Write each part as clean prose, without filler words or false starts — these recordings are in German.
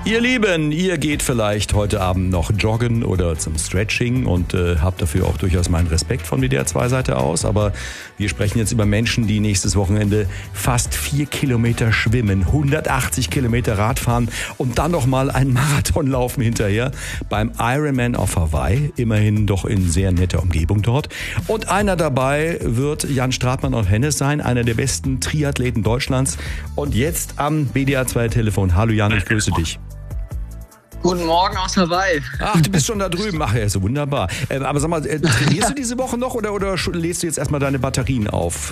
Ihr Lieben, ihr geht vielleicht heute Abend noch joggen oder zum Stretching und habt dafür auch durchaus meinen Respekt von WDR 2 Seite aus. Aber wir sprechen jetzt über Menschen, die nächstes Wochenende fast 4 Kilometer schwimmen, 180 Kilometer Radfahren und dann noch mal einen Marathon laufen hinterher beim Ironman auf Hawaii. Immerhin doch in sehr netter Umgebung dort. Und einer dabei wird Jan Stratmann aus Hennes sein, einer der besten Triathleten Deutschlands. Und jetzt am WDR 2 Telefon. Hallo Jan, ich grüße dich. Guten Morgen aus Hawaii. Ach, du bist schon da drüben. Ach ja, so wunderbar. Aber sag mal, trainierst du diese Woche noch oder lädst du jetzt erstmal deine Batterien auf?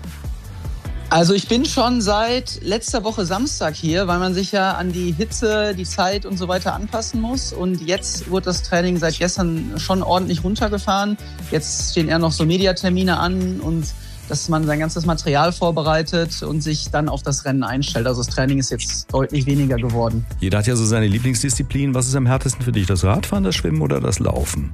Also ich bin schon seit letzter Woche Samstag hier, weil man sich ja an die Hitze, die Zeit und so weiter anpassen muss. Und jetzt wird das Training seit gestern schon ordentlich runtergefahren. Jetzt stehen eher noch so Mediatermine an und dass man sein ganzes Material vorbereitet und sich dann auf das Rennen einstellt. Also das Training ist jetzt deutlich weniger geworden. Jeder hat ja so seine Lieblingsdisziplin. Was ist am härtesten für dich? Das Radfahren, das Schwimmen oder das Laufen?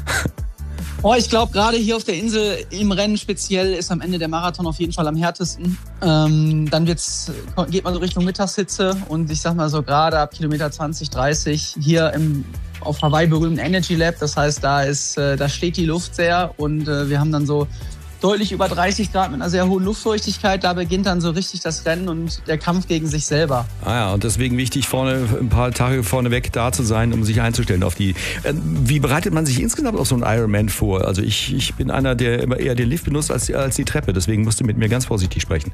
Oh, ich glaube, gerade hier auf der Insel im Rennen speziell ist am Ende der Marathon auf jeden Fall am härtesten. Dann geht man so Richtung Mittagshitze und ich sag mal so gerade ab Kilometer 20, 30 hier auf Hawaii berühmten Energy Lab. Das heißt, da steht die Luft sehr und wir haben dann so deutlich über 30 Grad mit einer sehr hohen Luftfeuchtigkeit. Da beginnt dann so richtig das Rennen und der Kampf gegen sich selber. Ah ja, und deswegen wichtig, ein paar Tage vorneweg da zu sein, um sich einzustellen auf die. Wie bereitet man sich insgesamt auf so einen Ironman vor? Also ich bin einer, der immer eher den Lift benutzt als die Treppe. Deswegen musst du mit mir ganz vorsichtig sprechen.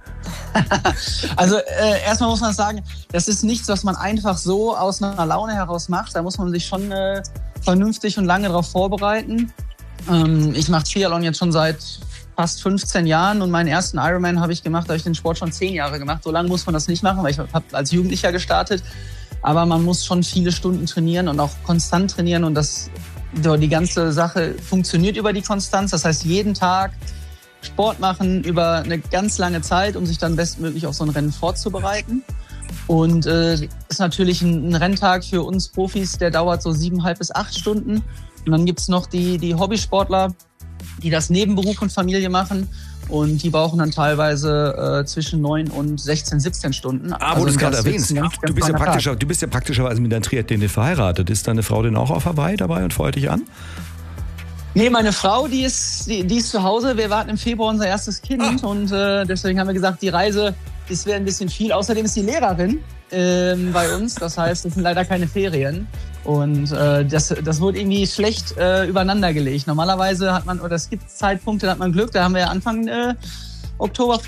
Also erstmal muss man sagen, das ist nichts, was man einfach so aus einer Laune heraus macht. Da muss man sich schon vernünftig und lange darauf vorbereiten. Ich mache Triathlon jetzt schon seit fast 15 Jahren und meinen ersten Ironman habe ich den Sport schon 10 Jahre gemacht. So lange muss man das nicht machen, weil ich habe als Jugendlicher gestartet. Aber man muss schon viele Stunden trainieren und auch konstant trainieren und die ganze Sache funktioniert über die Konstanz. Das heißt, jeden Tag Sport machen über eine ganz lange Zeit, um sich dann bestmöglich auf so ein Rennen vorzubereiten. Und ist natürlich ein Renntag für uns Profis, der dauert so 7,5 bis 8 Stunden. Und dann gibt's noch die Hobbysportler, die das neben Beruf und Familie machen. Und die brauchen dann teilweise zwischen 9 und 16, 17 Stunden. Wo du es gerade erwähnst. Du bist ja praktischerweise mit deiner Triathletin verheiratet. Ist deine Frau denn auch auf Hawaii dabei und freut dich an? Nee, meine Frau, die ist zu Hause. Wir warten im Februar unser erstes Kind. Und deswegen haben wir gesagt, die Reise, das wäre ein bisschen viel. Außerdem ist sie Lehrerin bei uns. Das heißt, es sind leider keine Ferien. Und das wurde irgendwie schlecht übereinander gelegt. Normalerweise es gibt Zeitpunkte, da hat man Glück. Da haben wir Anfang Oktober